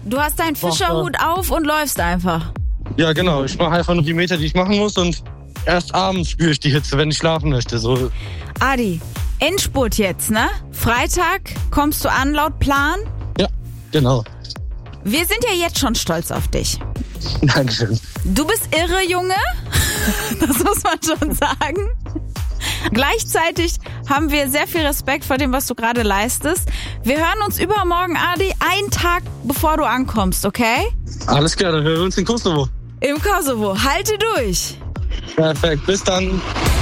Du hast deinen Fischerhut auf und läufst einfach. Ja, genau. Ich mache einfach nur die Meter, die ich machen muss und erst abends spüre ich die Hitze, wenn ich schlafen möchte. So. Adi, Endspurt jetzt, ne? Freitag kommst du an laut Plan? Ja, genau. Wir sind ja jetzt schon stolz auf dich. Dankeschön. Du bist irre, Junge. Das muss man schon sagen. Gleichzeitig haben wir sehr viel Respekt vor dem, was du gerade leistest. Wir hören uns übermorgen, Adi, einen Tag bevor du ankommst, okay? Alles klar, dann hören wir uns in Kosovo. Im Kosovo. Halte durch. Perfekt, bis dann.